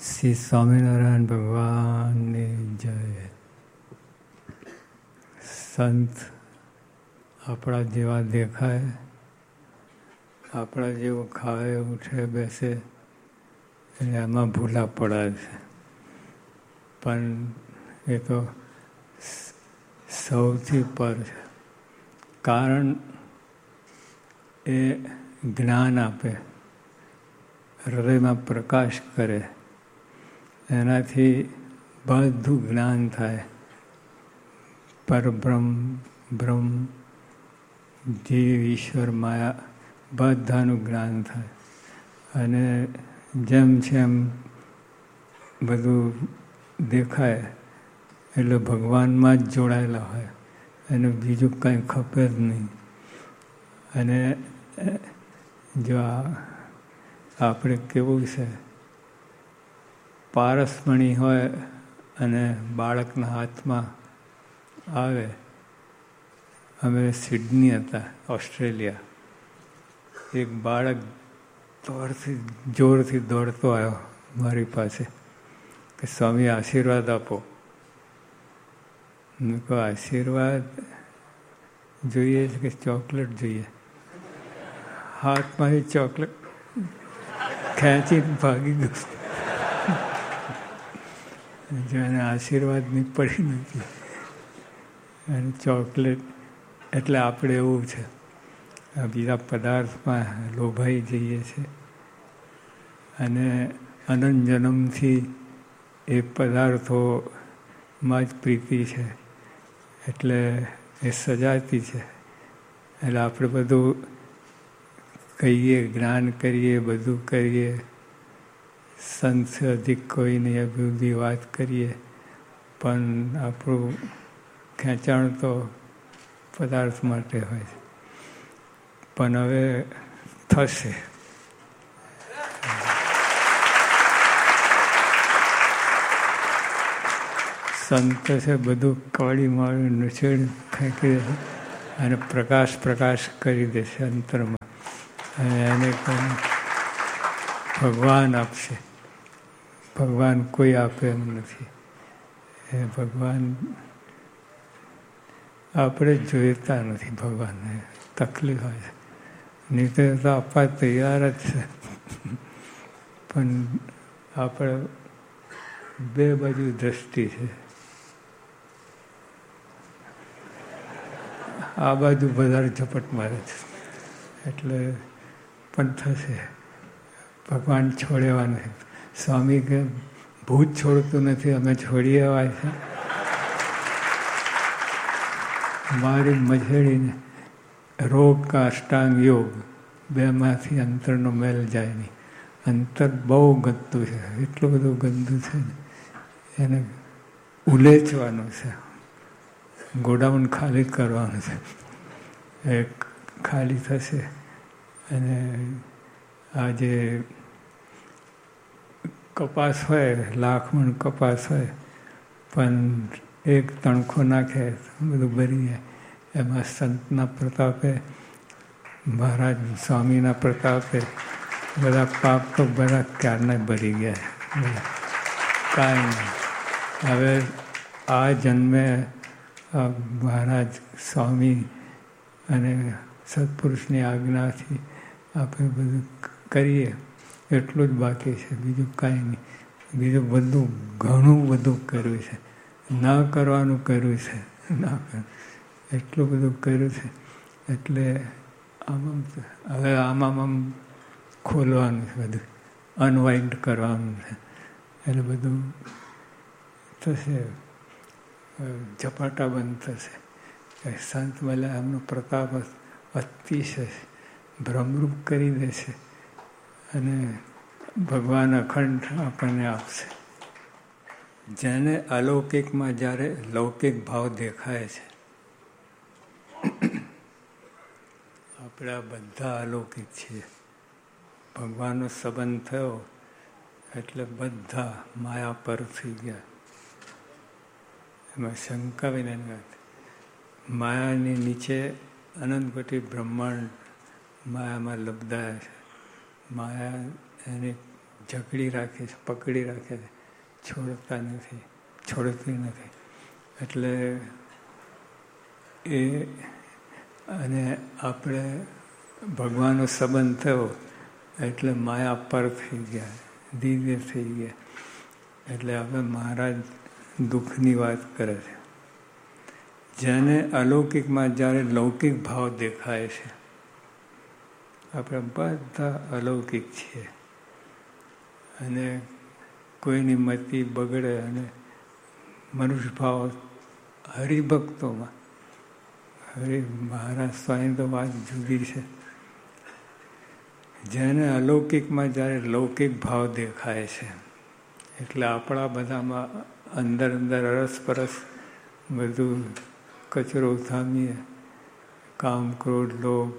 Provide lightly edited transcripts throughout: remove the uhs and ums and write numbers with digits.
શ્રી સ્વામિનારાયણ ભગવાનની જય. સંત આપણા જેવા દેખાય, આપણા જેવું ખાય, ઉઠે, બેસે, એટલે એમાં ભૂલા પડાય છે. પણ એ તો સૌથી પર છે. કારણ એ જ્ઞાન આપે, હૃદયમાં પ્રકાશ કરે, એનાથી બધું જ્ઞાન થાય. પરબ્રહ્મ, બ્રહ્મ, જીવ, ઈશ્વર, માયા બધાનું જ્ઞાન થાય. અને જેમ જેમ બધું દેખાય એટલે ભગવાનમાં જ જોડાયેલા હોય, એને બીજું કંઈ ખપે જ નહીં. અને જો આપણે કેવું છે, પારસમણી હોય અને બાળકના હાથમાં આવે. અમે સિડની હતા, ઓસ્ટ્રેલિયા. એક બાળક જોરથી દોડતો આવ્યો મારી પાસે કે સ્વામી આશીર્વાદ આપો. મેં કહું આશીર્વાદ જોઈએ છે કે ચોકલેટ જોઈએ? હાથમાંથી ચોકલેટ ખેંચીને ભાગી ગયું. જો એને આશીર્વાદની પડી નથી. અને ચોકલેટ એટલે આપણે એવું છે, બીજા પદાર્થમાં લોભાઈ જઈએ છીએ અને અનંત જન્મથી એ પદાર્થોમાં જ પ્રીતિ છે. એટલે એ સજાતી છે. એટલે આપણે બધું કહીએ, જ્ઞાન કરીએ, બધું કરીએ, સંત અધિક કોઈ નહીં, એ બધી વાત કરીએ, પણ આપણું ખેંચાણ તો પદાર્થ માટે હોય છે. પણ હવે થશે. સંત છે બધું કાઢી મારી નછેડી ફેંકી દેશે અને પ્રકાશ કરી દેશે અંતરમાં. અને એને કોઈ ભગવાન આપશે. ભગવાન કોઈ આપે એમ નથી. એ ભગવાન આપણે જોઈતા નથી. ભગવાનને તકલીફ હોય છે, નહીં તો આપવા તૈયાર જ છે. પણ આપણે બે બાજુ દ્રષ્ટિ છે. આ બાજુ વધારે ઝપટ મારે છે. એટલે પણ થશે. ભગવાન છોડેવા નથી. સ્વામી કે ભૂત છોડતું નથી, અમે છોડી આવ્યા છે. મારી મઝેડીને રોગ કા અષ્ટાંગ યોગ બેમાંથી અંતરનો મેલ જાય નહીં. અંતર બહુ ગંદુ છે, એટલું બધું ગંદુ છે ને એને ઉલેચવાનું છે. ગોડાઉન ખાલી કરવાનું છે. એ ખાલી થશે. અને આ જે કપાસ હોય, 1,00,000 મણ કપાસ હોય, પણ એક તણખો નાખે બધું ભરી જાય. એમાં સંતના પ્રતાપે, મહારાજ સ્વામીના પ્રતાપે બધા પાપ તો બધા ક્યારના ભરી ગયા. કાંઈ નહીં. હવે આ જન્મે મહારાજ સ્વામી અને સત્પુરુષની આજ્ઞાથી આપણે બધું કરીએ એટલું જ બાકી છે. બીજું કાંઈ નહીં. બીજું બધું ઘણું બધું કર્યું છે. ના કરવાનું કર્યું છે. ના કર એટલું બધું કર્યું છે. એટલે આમાં હવે આમ ખોલવાનું છે. બધું અનવાઇન્ડ કરવાનું છે. એટલે બધું થશે. ઝપાટા બંધ થશે. સંત મળે એમનો પ્રતાપ અતિશય ભ્રમરૂપ કરી દેશે અને ભગવાન અખંડ આપણને આપશે. જેને અલૌકિકમાં જ્યારે લૌકિક ભાવ દેખાય છે, આપણે આ બધા અલૌકિક છીએ. ભગવાનનો સંબંધ થયો એટલે બધા માયા પર થઈ ગયા. એમાં શંકા વિનાની વાત. માયાની નીચે અનંત કોટી બ્રહ્માંડ માયામાં લબદાયા છે. માયા એની જકડી રાખે છે, પકડી રાખે છે, છોડતી નથી. એટલે એ અને આપણે ભગવાનનો સંબંધ થયો એટલે માયા પર થઈ ગયા, દિવ્ય થઈ ગયા. એટલે હવે મહારાજ દુઃખની વાત કરે છે. જેને અલૌકિકમાં જ્યારે લૌકિક ભાવ દેખાય છે, આપણે બધા અલૌકિક છીએ અને કોઈની મતિ બગડે અને મનુષ્ય ભાવ હરિભક્તોમાં મહારાજ સ્વામી તો વાત જુદી છે. જેને અલૌકિકમાં જ્યારે લૌકિક ભાવ દેખાય છે એટલે આપણા બધામાં અંદર અરસપરસ બધું કચરો ઉથામીએ, કામ ક્રોધ લોભ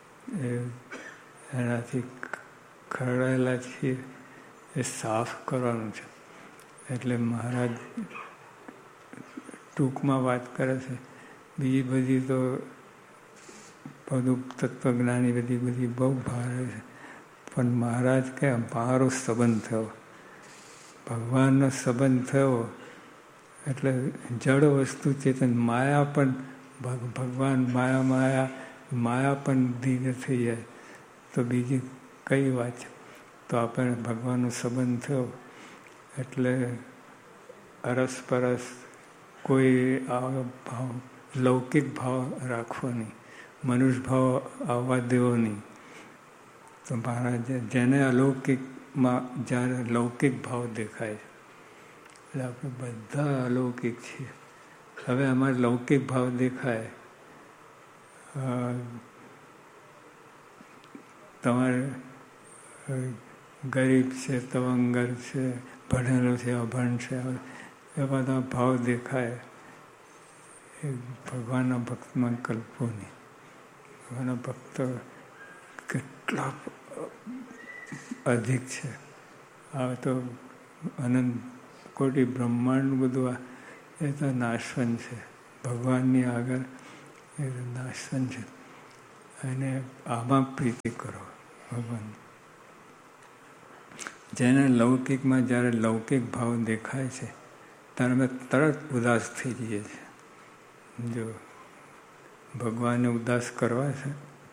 એનાથી ખરડાયેલા છીએ, એ સાફ કરવાનું છે. એટલે મહારાજ ટૂંકમાં વાત કરે છે. બીજી બધી તો બધું તત્વજ્ઞાની બધી બહુ ભારે છે. પણ મહારાજ કે મારો સંબંધ થયો, ભગવાનનો સંબંધ થયો એટલે જડ વસ્તુ ચેતન માયા પણ ભગવાન માયા પણ દિવ્ય થઈ જાય તો બીજી કઈ વાત છે. તો આપણને ભગવાનનો સંબંધ થયો એટલે અરસપરસ કોઈ આ ભાવ લૌકિક ભાવ રાખવો નહીં, મનુષ્ય ભાવ આવવા દેવો નહીં. તો મહારાજ જેને અલૌકિકમાં જ્યારે લૌકિક ભાવ દેખાય એટલે આપણે બધા અલૌકિક છીએ. હવે અમારે લૌકિક ભાવ દેખાય, તમારે ગરીબ છે, તવંગર છે, ભણેલો છે, અભણ છે, એ બધા ભાવ દેખાય એ ભગવાનના ભક્તમાં કલ્પો નહીં. ભગવાનના ભક્ત કેટલા અધિક છે. આ તો અનંત કોટી બ્રહ્માંડનું બધું એ તો નાશવંત છે. ભગવાનની આગળ એ નાશવંત છે. અને આમાં પ્રીતિ કરો ભગવાન. જેને લૌકિકમાં જ્યારે લૌકિક ભાવ દેખાય છે ત્યારે અમે તરત ઉદાસ થઈ જઈએ છીએ. જો ભગવાનને ઉદાસ કરવા છે,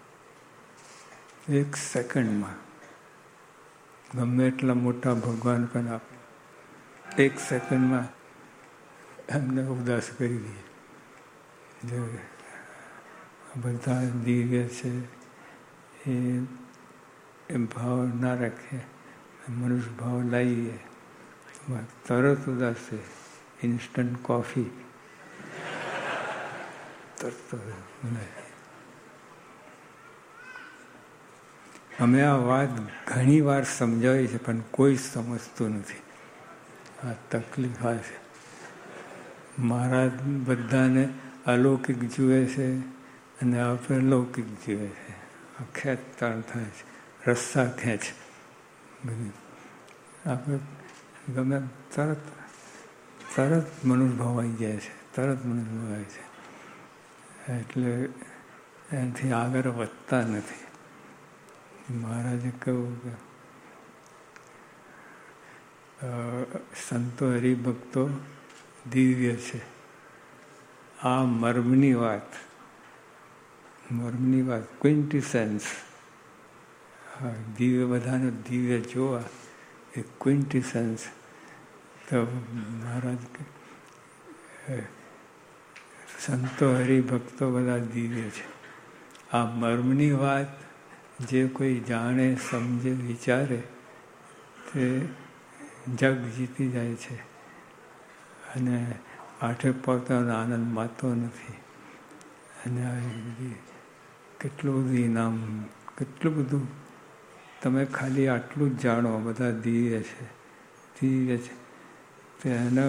1 સેકન્ડમાં ગમે એટલા મોટા ભગવાન પણ આપે 1 સેકન્ડમાં એમને ઉદાસ કરી દઈએ. જો બધા દિવ્ય છે એ ભાવ ના રાખીએ, મનુષ્ય ભાવ લાવીએ તરત ઉદાસ છે. ઇન્સ્ટન્ટ કોફી તરત. અમે આ વાત ઘણી વાર સમજાવી છે પણ કોઈ સમજતું નથી. આ તકલીફ આ છે. મહારાજ બધાને અલૌકિક જુએ છે અને આપણે લૌકિક જુએ છે. આ ખેંચતાણ થાય છે, રસ્સા ખેંચ બધું. આપણે ગમે તરત મનુભાવ આવી જાય છે, તરત મનુભાવ આવે છે. એટલે એનાથી આગળ વધતા નથી. મહારાજે કહ્યું કે સંતો હરિભક્તો દિવ્ય છે. આ મર્મની વાત ક્વિન્ટિસેન્સ. દિવ્ય બધાને દિવ્ય જોવા એ ક્વિન્ટિસેન્સ. તો મહારાજ સંતો હરિભક્તો બધા દિવ્ય છે. આ મર્મની વાત જે કોઈ જાણે, સમજે, વિચારે તે જગ જીતી જાય છે અને આઠે પોતાનો આનંદ માતો નથી. અને કેટલું બધું ઇનામ, કેટલું બધું. તમે ખાલી આટલું જ જાણો બધા દિવ્ય છે. તે એના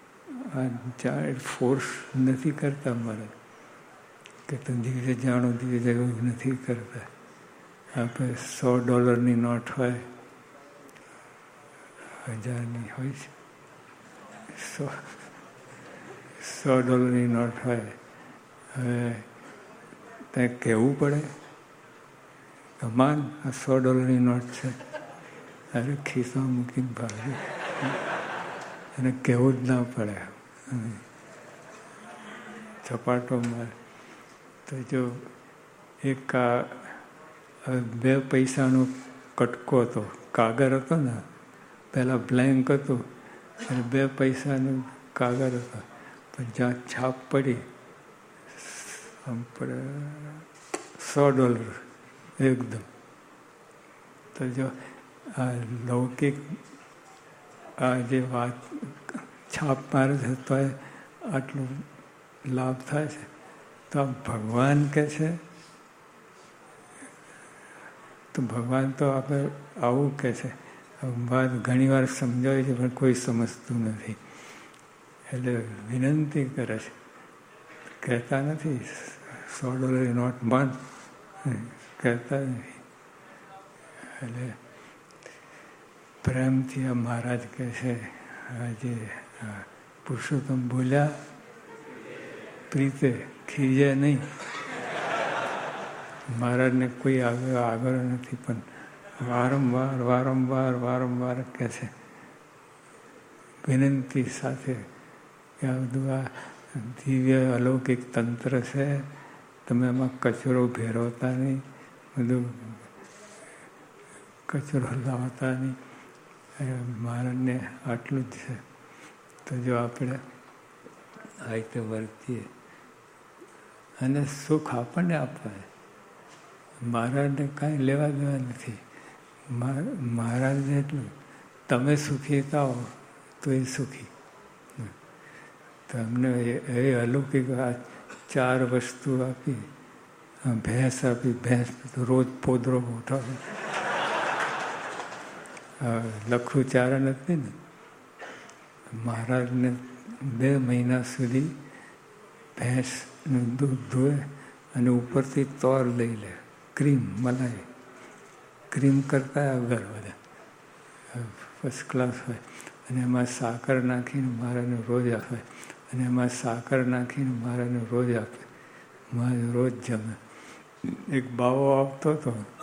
ફોર્સ નથી કરતા મારે કે તમે દિવ્ય જાણો, દિવ્ય એવું નથી કરતા. આપણે $100 નોટ હોય, 1000 હોય છે, $100 નોટ હોય. હવે ત્યાં કહેવું પડે કમાન આ $100 નોટ છે, અરે ખિસ્સામાં મૂકીને ભાગે. એને કહેવું જ ના પડે. ચપાટો મારે. તો જો એક 2 પૈસાનો કટકો હતો, કાગળ હતો ને, પહેલાં બ્લેન્ક હતું, અને 2 પૈસાનું કાગળ હતો, પણ જ્યાં છાપ પડી $100 એકદમ. તો જો આ લૌકિક આ જે વાત છાપ મારે છે તો આટલો લાભ થાય છે. તો ભગવાન કે છે, તો ભગવાન તો આપણે આવું કે છે. વાત ઘણી વાર સમજાવે છે પણ કોઈ સમજતું નથી, એટલે વિનંતી કરે છે. કહેતા નથી $100 નોટ બંધ, કહેતા નથી. એટલે પ્રેમથી આ મહારાજ કહે છે, આજે પુરુષોત્તમ બોલ્યા પ્રીતે ખીજે નહીં. મહારાજને કોઈ આગળ નથી, પણ વારંવાર વારંવાર વારંવાર કહે છે વિનંતી સાથે કે આ બધું આ દિવ્ય અલૌકિક તંત્ર છે, તમે એમાં કચરો ભેરવતા નહીં, બધું કચરો લાવતા નહીં. મહારાજને આટલું જ છે. તો જો આપણે આ રીતે વર્તીએ અને સુખ આપણને આપવા, મહારાજને કાંઈ લેવા દેવા નથી. મહારાજને એટલું તમે સુખી થાઓ તો એ સુખી. તમને એ અલૌકિક આ 4 વસ્તુ આપી, ભેંસ આપી, ભેંસ રોજ પોદરો ઉઠાવે, લખું ચારણ નથી ને, મહારાજને 2 મહિના સુધી ભેંસનું દૂધ ધોએ અને ઉપરથી તોર લઈ લે, ક્રીમ મલાઈ, ક્રીમ કરતા વગર બધા ફર્સ્ટ ક્લાસ હોય, અને એમાં સાકર નાખીને મહારાજને રોજ આપે, અને એમાં સાકર નાખીને મહારાજને રોજ આપે. મહારાજ રોજ જમે. એક બાવો આવતો હતો,